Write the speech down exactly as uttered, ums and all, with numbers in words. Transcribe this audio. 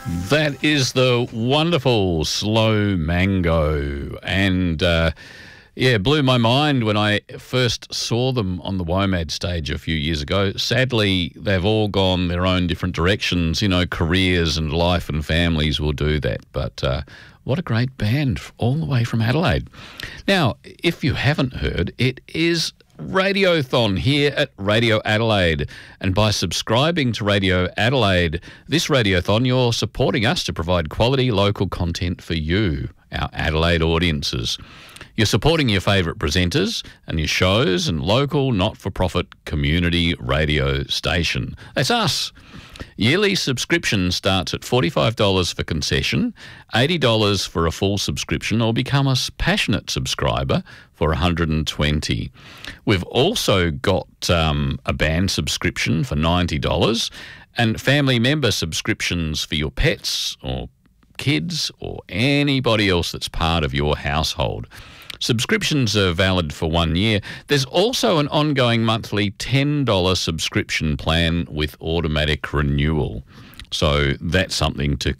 That is the wonderful Slow Mango. And, uh, yeah, blew my mind when I first saw them on the WOMAD stage a few years ago. Sadly, they've all gone their own different directions. You know, careers and life and families will do that. But uh, what a great band all the way from Adelaide. Now, if you haven't heard, it is Radiothon here at Radio Adelaide, and by subscribing to Radio Adelaide, this Radiothon, you're supporting us to provide quality local content for you, our Adelaide audiences. You're supporting your favourite presenters and your shows and local not-for-profit community radio station. That's us. Yearly subscription starts at forty-five dollars for concession, eighty dollars for a full subscription, or become a passionate subscriber for one hundred twenty dollars. We've also got um, a band subscription for ninety dollars and family member subscriptions for your pets or kids or anybody else that's part of your household. Subscriptions are valid for one year. There's also an ongoing monthly ten dollars subscription plan with automatic renewal. So that's something to